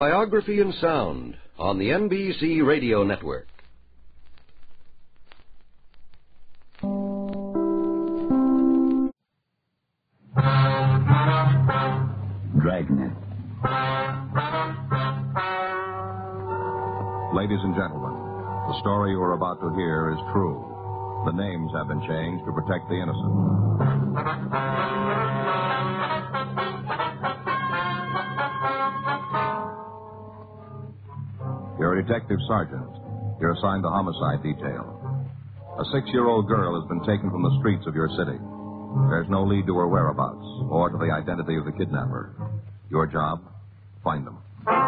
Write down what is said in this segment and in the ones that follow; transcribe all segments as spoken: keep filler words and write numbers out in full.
Biography and Sound on the N B C Radio Network. Dragnet. Ladies and gentlemen, the story you are about to hear is true. The names have been changed to protect the innocent. You're a detective sergeant. You're assigned to homicide detail. A six-year-old girl has been taken from the streets of your city. There's no lead to her whereabouts or to the identity of the kidnapper. Your job? Find them.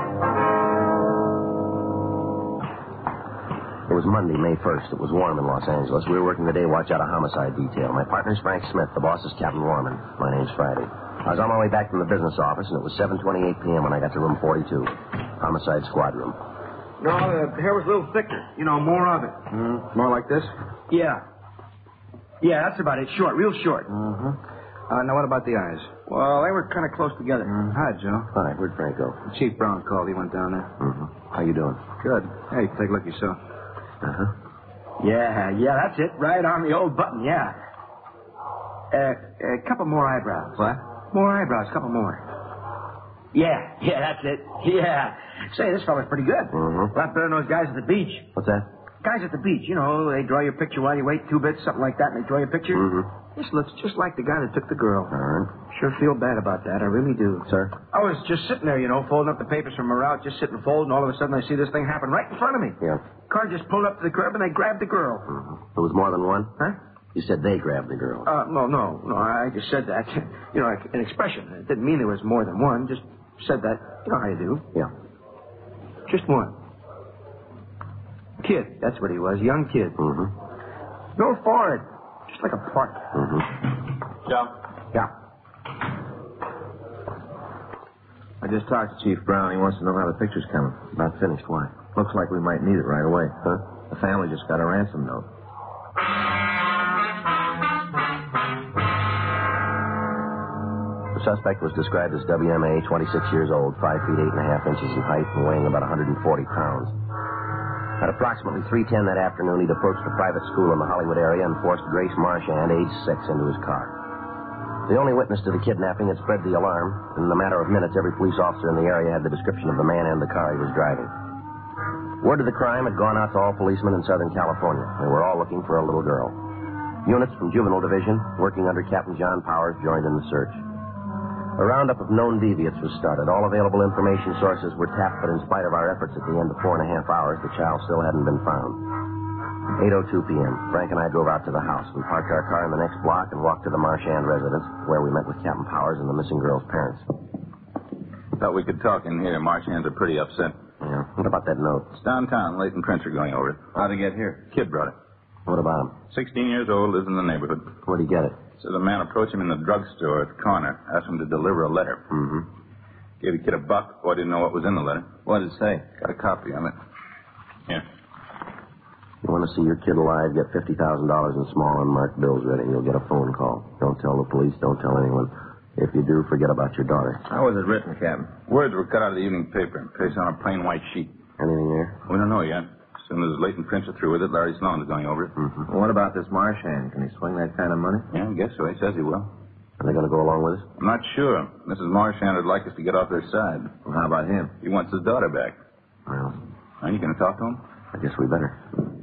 It was Monday, May first. It was warm in Los Angeles. We were working the day watch out of homicide detail. My partner's Frank Smith. The boss is Captain Warman. My name's Friday. I was on my way back from the business office, and it was seven twenty-eight p.m. when I got to room forty-two. Homicide squad room. No, the hair was a little thicker. You know, more of it. Mm, more like this? Yeah. Yeah, that's about it. Short, real short. Mm-hmm. Uh, now, what about the eyes? Well, they were kind of close together. Mm. Hi, Joe. Hi, where'd Frank go? Chief Brown called. He went down there. Mm-hmm. How you doing? Good. Hey, take a look yourself. Uh-huh. Yeah, yeah, that's it. Right on the old button, yeah. Uh, a couple more eyebrows. What? More eyebrows, a couple more. Yeah, yeah, that's it. Yeah. Say, this fella's pretty good. Mm-hmm. A lot better than those guys at the beach. What's that? Guys at the beach, you know, they draw your picture while you wait two bits, something like that, and they draw your picture. Mm-hmm. This looks just like the guy that took the girl. All right. Sure feel bad about that. I really do. Sir? I was just sitting there, you know, folding up the papers from her out, just sitting folding, and all of a sudden I see this thing happen right in front of me. Yeah. Car just pulled up to the curb, and they grabbed the girl. Mm-hmm. There was more than one? Huh? You said they grabbed the girl. Uh, no, no, no, I just said that. You know, like an expression. It didn't mean there was more than one. Just said that. You know how you do. Yeah. Just one. Kid, that's what he was, young kid. Mm-hmm. No forehead, just like a part. Mm-hmm. Yeah. Yeah. I just talked to Chief Brown. He wants to know how the picture's coming. About finished. Why? Looks like we might need it right away. Huh? The family just got a ransom note. The suspect was described as W M A, twenty-six years old, five feet eight and a half inches in height, and weighing about one hundred forty pounds. At approximately three ten that afternoon, he'd approached a private school in the Hollywood area and forced Grace Marchand, age six, into his car. The only witness to the kidnapping had spread the alarm, and in a matter of minutes, every police officer in the area had the description of the man and the car he was driving. Word of the crime had gone out to all policemen in Southern California. They were all looking for a little girl. Units from Juvenile Division, working under Captain John Powers, joined in the search. A roundup of known deviates was started. All available information sources were tapped, but in spite of our efforts at the end of four and a half hours, the child still hadn't been found. eight oh two p.m. Frank and I drove out to the house. We parked our car in the next block and walked to the Marchand residence, where we met with Captain Powers and the missing girl's parents. Thought we could talk in here. Marchands are pretty upset. Yeah. What about that note? It's downtown. Leighton Prince are going over it. How'd he get here? Kid brought it. What about him? Sixteen years old, lives in the neighborhood. Where'd he get it? Says a man approached him in the drugstore at the corner, asked him to deliver a letter. Mm-hmm. Gave the kid a buck. Boy didn't know what was in the letter. What did it say? Got a copy of it. Here. You want to see your kid alive, get fifty thousand dollars in small unmarked bills ready, and you'll get a phone call. Don't tell the police, don't tell anyone. If you do, forget about your daughter. How was it written, Captain? Words were cut out of the evening paper and pasted on a plain white sheet. Anything there? We don't know yet. As soon as Leighton Prince are through with it, Larry Sloan is going over it. Mm-hmm. Well, what about this Marchand? Can he swing that kind of money? Yeah, I guess so. He says he will. Are they going to go along with us? I'm not sure. Missus Marchand would like us to get off their side. Well, how about him? He wants his daughter back. Well, Are you going to talk to him? I guess we better.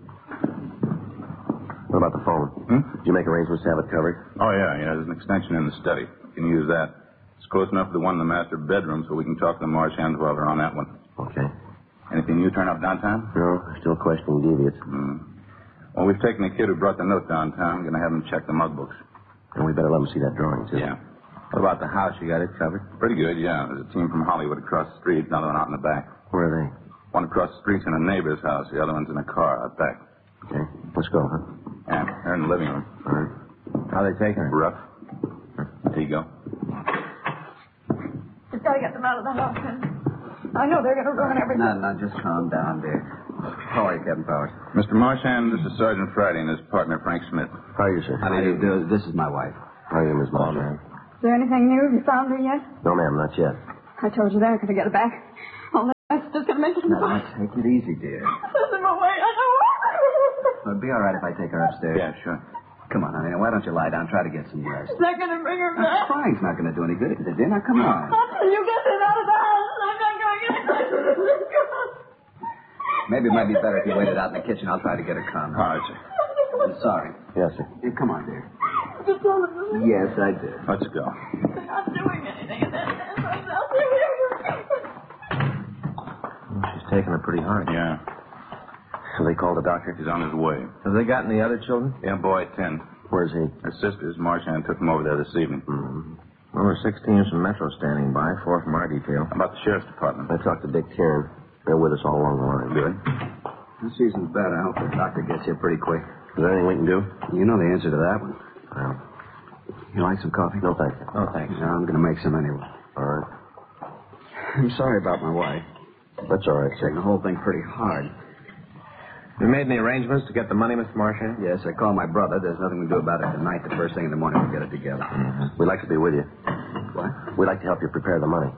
What about the phone? Hmm? Did you make arrangements to have it covered? Oh, yeah, yeah. There's an extension in the study. You can use that. It's close enough to the one in the master bedroom so we can talk to the Marchands while they're on that one. Okay. Anything new turn up downtown? No, we're still questioning deviates. Hmm. Well, we've taken the kid who brought the note downtown. Going to have him check the mug books. And we better let them see that drawing, too. Yeah. What about the house? You got it covered? Pretty good, yeah. There's a team from Hollywood across the street, another one out in the back. Where are they? One across the street's in a neighbor's house. The other one's in a car out back. Okay. Let's go, huh? Yeah, they're in the living room. All right. How they taking her? Rough. There you go. We've got to get them out of the house, then. I know they're going to ruin everything. No, no, just calm down, dear. How are you, Captain Powers? Mister Marchand, this is Sergeant Friday and his partner, Frank Smith. How are you, sir? How do you do? This is my wife. How are you, Miss Marchand? Is there anything new? Have you found her yet? No, ma'am, not yet. I told you they were going to get her back. Now, take it easy, dear. Send him away. I don't want to. It'd be all right if I take her upstairs. Yeah, sure. Come on, honey. Now, why don't you lie down? Try to get some rest. Is that going to bring her Now, back? crying's not going to do any good, is it, dear? Now, come on. Until you get this out of the house, I'm not going to get it. Maybe it might be better if you waited out in the kitchen. I'll try to get her calm. All right, sir. I'm sorry. Yes, sir. Here, come on, dear. Just tell him to leave. Yes, I did. Let's go. They're not doing anything, and then I'll see you. She's taking it pretty hard. Yeah. So they called the doctor? He's on his way. Have they gotten the other children? Yeah, boy, ten. Where's he? Her sisters, Marchand, took him over there this evening. Mm-hmm. Well, there were six teams from Metro standing by, four from our detail. How about the sheriff's department? I talked to Dick Tiernan. They're with us all along the line. Good. This season's bad. I hope the doctor gets here pretty quick. Is there anything we can do? You know the answer to that one. Well, You like some coffee? no, thank you. Oh, thanks. Yeah, I'm going to make some anyway. All right. I'm sorry about my wife. That's all right, Taking sir. the whole thing pretty hard. You made any arrangements to get the money, Mister Marchand? Yes, I called my brother. There's nothing we can do about it tonight. The first thing in the morning, we'll get it together. Mm-hmm. We'd like to be with you. What? We'd like to help you prepare the money.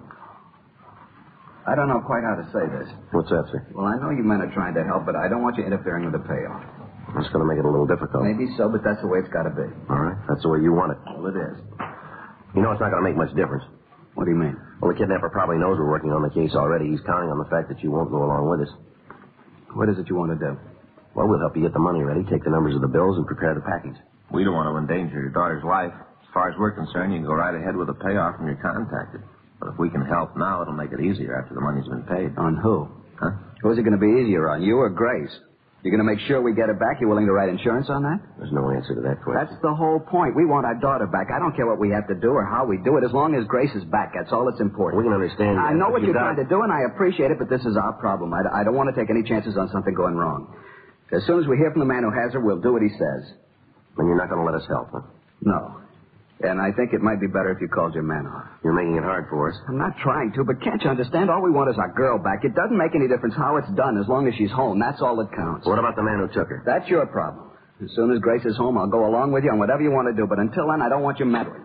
I don't know quite how to say this. What's that, sir? Well, I know you men are trying to help, but I don't want you interfering with the payoff. It's going to make it a little difficult. Maybe so, but that's the way it's got to be. All right. That's the way you want it. Well, it is. You know it's not going to make much difference. What do you mean? Well, the kidnapper probably knows we're working on the case already. He's counting on the fact that you won't go along with us. What is it you want to do? Well, we'll help you get the money ready, take the numbers of the bills, and prepare the package. We don't want to endanger your daughter's life. As far as we're concerned, you can go right ahead with the payoff when you're contacted. But if we can help now, it'll make it easier after the money's been paid. On who? Huh? Who's it going to be easier on, you or Grace? You're going to make sure we get her back? You willing to write insurance on that? There's no answer to that question. That's the whole point. We want our daughter back. I don't care what we have to do or how we do it, as long as Grace is back. That's all that's important. We can understand I that, know but what you you're got- trying to do, and I appreciate it, but this is our problem. I, I don't want to take any chances on something going wrong. As soon as we hear from the man who has her, we'll do what he says. And you're not going to let us help, huh? No. And I think it might be better if you called your man off. You're making it hard for us. I'm not trying to, but can't you understand? All we want is our girl back. It doesn't make any difference how it's done as long as she's home. That's all that counts. What about the man who took her? That's your problem. As soon as Grace is home, I'll go along with you on whatever you want to do. But until then, I don't want you meddling.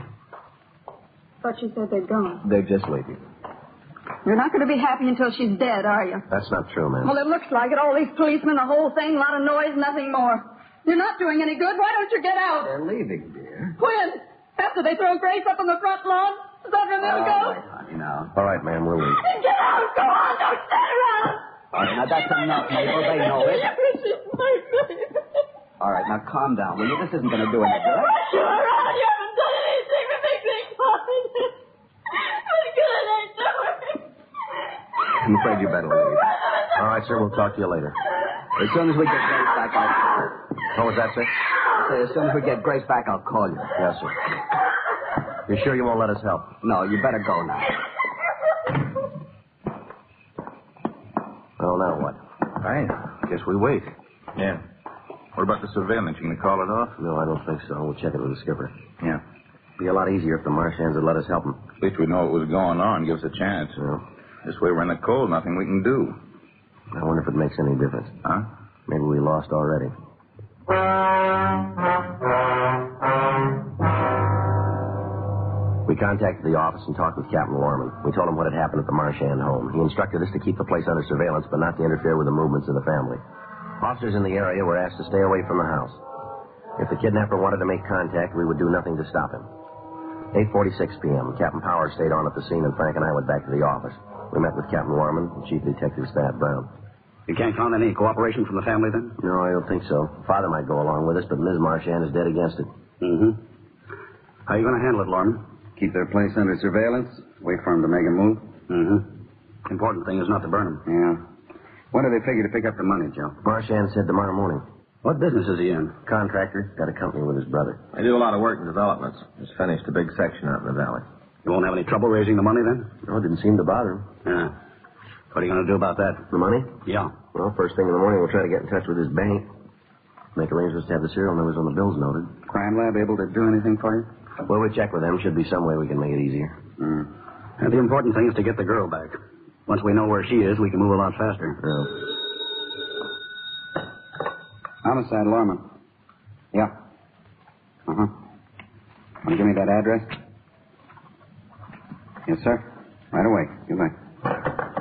But she said they'd gone. They're just leaving. You're not going to be happy until she's dead, are you? That's not true, man. Well, it looks like it. All these policemen, the whole thing, a lot of noise, nothing more. You're not doing any good. Why don't you get out? They're leaving, dear. When? After they throw Grace up on the front lawn? Is that when they'll go? right, honey, now. All right, ma'am, we'll leave. Then get out. Go on. Don't stand around. All right, now that's enough, Mabel. They know it. She's my baby. All right, now calm down, will you? This isn't going to do any good. Rush you around. You haven't done anything to make things fine. What good ain't doing? I'm afraid you better leave. All right, sir, we'll talk to you later. As soon as we get Grace back, I'll... What was that, sir? I say, as soon as we get Grace back, I'll call you. Yes, sir. You're sure you won't let us help? No, you better go now. Well, now what? I guess we wait. Yeah. What about the surveillance? You going to call it off? No, I don't think so. We'll check it with the skipper. Yeah. Be a lot easier if the Marshands would let us help them. At least we know what was going on. Give us a chance. Yeah. This way we're in the cold. Nothing we can do. I wonder if it makes any difference. Huh? Maybe we lost already. We contacted the office and talked with Captain Lorman. We told him what had happened at the Marchand home. He instructed us to keep the place under surveillance, but not to interfere with the movements of the family. Officers in the area were asked to stay away from the house. If the kidnapper wanted to make contact, we would do nothing to stop him. eight forty-six p.m., Captain Powers stayed on at the scene, and Frank and I went back to the office. We met with Captain Lorman and Chief Detective Stab Brown. You can't count on any cooperation from the family, then? No, I don't think so. Father might go along with us, but Miz Marchand is dead against it. Mm-hmm. How are you going to handle it, Lorman? Keep their place under surveillance? Wait for them to make a move? Mm-hmm. Important thing is not to burn them. Yeah. When do they figure to pick up the money, Joe? Marchand said tomorrow morning. What business is he in? Contractor. Got a company with his brother. I do a lot of work in developments. Just finished a big section out in the valley. You won't have any trouble raising the money, then? No, it didn't seem to bother him. Yeah. What are you going to do about that? The money? Yeah. Well, first thing in the morning, we'll try to get in touch with his bank. Make arrangements to have the serial numbers on the bills noted. Crime Lab able to do anything for you? Well, we'll check with them. Should be some way we can make it easier. Mm. And the important thing is to get the girl back. Once we know where she is, we can move a lot faster. Yeah. Homicide, Lorman. Yeah. Uh-huh. Want to give me that address? Yes, sir. Right away. Goodbye.